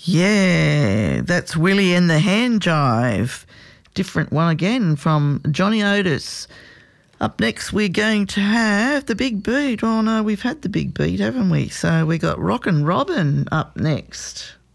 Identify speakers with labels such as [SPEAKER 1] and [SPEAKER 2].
[SPEAKER 1] Yeah, that's Willie and the Hand Jive. Different one again from Johnny Otis. Up next we're going to have the Big Beat. Oh no, we've had the Big Beat, haven't we? So we got Rockin' Robin up next.